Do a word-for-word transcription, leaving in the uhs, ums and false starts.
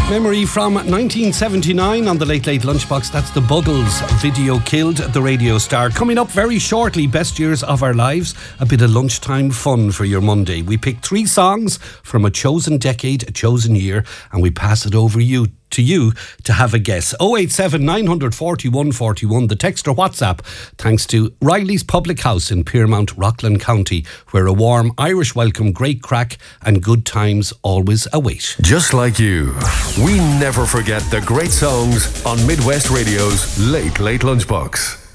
Memory from nineteen seventy-nine on the Late Late Lunchbox. That's the Buggles video Killed the Radio Star. Coming up very shortly, Best Years of Our Lives, a bit of lunchtime fun for your Monday. We pick three songs from a chosen decade, a chosen year, and we pass it over you to you to have a guess. oh eight seven, nine four one, four one, the text or WhatsApp, thanks to Riley's Public House in Piermount, Rockland County, where a warm Irish welcome, great crack and good times always await. Just like you, we never forget the great songs on Midwest Radio's Late Late Lunchbox.